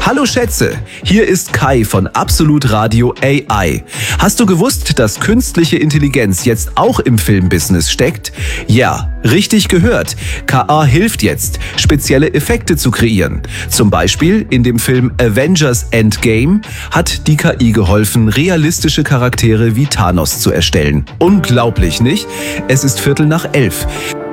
Hallo Schätze, hier ist Kai von Absolut Radio AI. Hast du gewusst, dass künstliche Intelligenz jetzt auch im Filmbusiness steckt? Ja, richtig gehört. KI hilft jetzt, spezielle Effekte zu kreieren. Zum Beispiel in dem Film Avengers Endgame hat die KI geholfen, realistische Charaktere wie Thanos zu erstellen. Unglaublich, nicht? Es ist 11:15.